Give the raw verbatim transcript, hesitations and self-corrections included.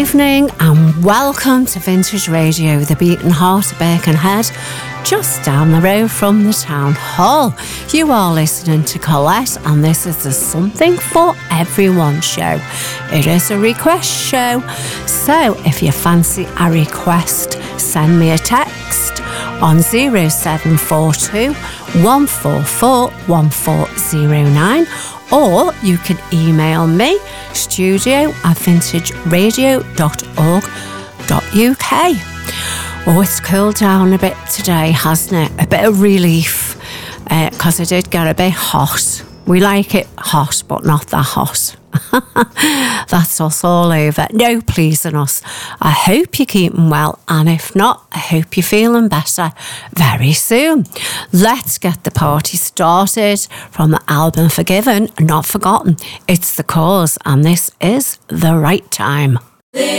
Evening and welcome to Vintage Radio, the beating heart of Birkenhead, just down the road from the town hall. You are listening to Colette, and this is the Something for Everyone show. It is a request show, so if you fancy a request, send me a text on zero seven four two, one four four, one four zero nine, or you can email me, studio at vintage radio dot org dot U K. Oh, it's cooled down a bit today, hasn't it? A bit of relief, because uh, it did get a bit hot. We like it hot, but not that hot. That's us all over. No pleasing us. I hope you're keeping well, and if not, I hope you're feeling better very soon. Let's get the party started from the album Forgiven, Not Forgotten. It's The Cause, and this is The Right Time.